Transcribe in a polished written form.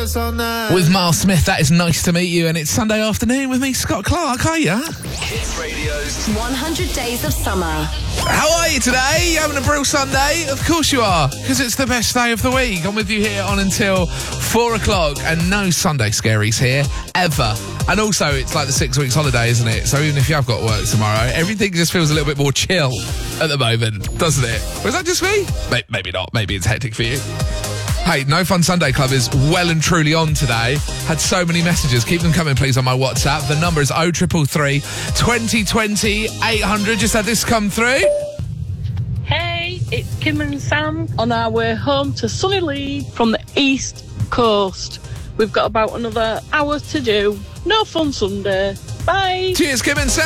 With Miles Smith, that is nice to meet you, and it's Sunday afternoon with me, Scott Clark. Hiya. Hits Radio's 100 Days of Summer. How are you today? You having a brill Sunday? Of course you are, because it's the best day of the week. I'm with you here on until 4 o'clock, and no Sunday scaries here, ever. And also, it's like the 6 weeks holiday, isn't it? So even if you have got work tomorrow, everything just feels a little bit more chill at the moment, doesn't it? Was that just me? Maybe not. Maybe it's hectic for you. Hey, No Fun Sunday Club is well and truly on today. Had so many messages. Keep them coming, please, on my WhatsApp. The number is 0333 2020 800. Just had this come through. Hey, it's Kim and Sam on our way home to sunny Leeds from the East Coast. We've got about another hour to do. No fun Sunday. Bye. Cheers, Kim and Sam.